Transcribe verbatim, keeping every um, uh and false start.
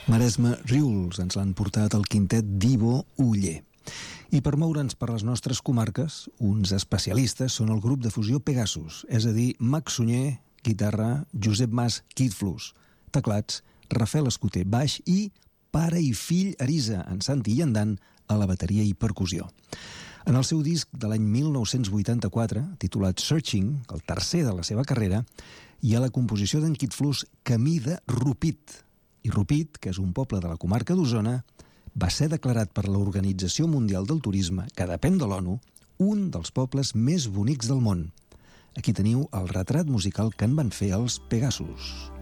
Maresme Riuls ens l'han portat el quintet d'Ivo Uller. I per moure'ns per les nostres comarques, uns especialistes són el grup de fusió Pegasus, és a dir, Max Sunyer, guitarra, Josep Mas, Kidflus, teclats, Rafael Escoter, baix i pare i fill Arisa, en Santi i en Dan, a la bateria i percussió. En el seu disc de l'any mil nou-cents vuitanta-quatre, titulat Searching, el tercer de la seva carrera, hi ha la composició d'en Kidflus Camí de Rupit. I Rupit, que és un poble de la comarca d'Osona, va ser declarat per l'Organització Mundial del Turisme, que depèn de l'ONU, un dels pobles més bonics del món. Aquí teniu el retrat musical que en van fer els Pegasus.